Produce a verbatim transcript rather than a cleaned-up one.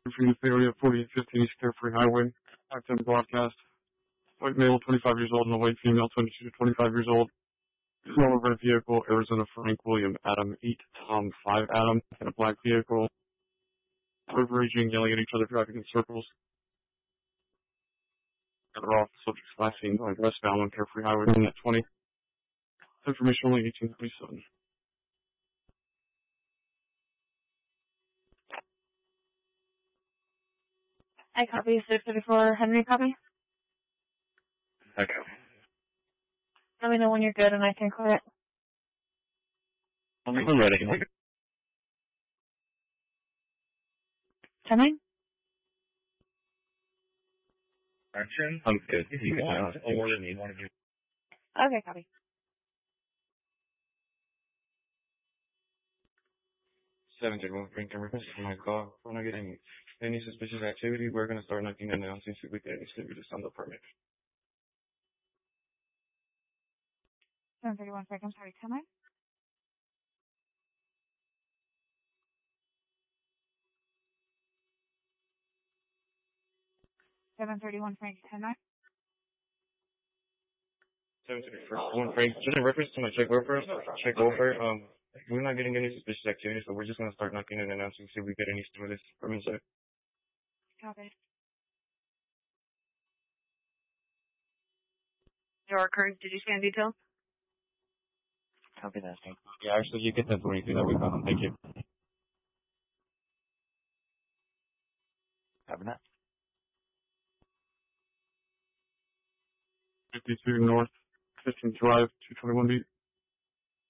From the area, forty-eight fifteen East Carefree Highway. Active broadcast. White male, twenty-five years old, and a white female, twenty-two to twenty-five years old. Smaller red vehicle, Arizona Frank William Adam eight Tom five Adam, in a black vehicle. Road raging, yelling at each other, driving in circles. Other off subjects last seen going westbound on Carefree Highway at twenty. Information only eighteen twenty-seven. I copy six thirty-four. Henry, copy. Okay. Let me know when you're good and I can clear it. I'm ready. ten nine? Action. I'm good. If you want, or you need one of you. Okay, copy. seven zero one Frank, I'm requesting my call. We're not getting any suspicious activity. We're going to start knocking and announcing so we get any activity on the permit. seven thirty-one Frank, I'm sorry, ten nine? seven thirty-one Frank, ten nine? seven thirty-one Frank, just in reference to my check welfare, check welfare, um, we're not getting any suspicious activity, so we're just going to start knocking and announcing so we get any stimulus from inside. Copy. Your current, did you scan details? Copy that, thank you. Yeah, actually, you get that twenty-three that we found. Thank you. Copy that. fifty-two North, fifteenth Drive, two twenty-one B.